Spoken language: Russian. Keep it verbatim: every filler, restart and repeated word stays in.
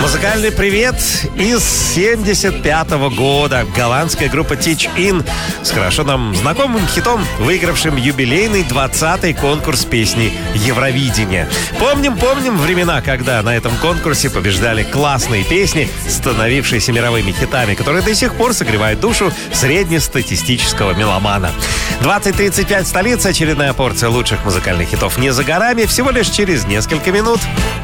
Музыкальный привет из семьдесят пятого года. Голландская группа Teach In с хорошо нам знакомым хитом, выигравшим юбилейный двадцатый конкурс песни Евровидения. Помним, помним времена, когда на этом конкурсе побеждали классные песни, становившиеся мировыми хитами, которые до сих пор согревают душу среднестатистического меломана. двадцать тридцать пять столица. Очередная порция лучших музыкальных хитов не за горами. Всего лишь через несколько минут.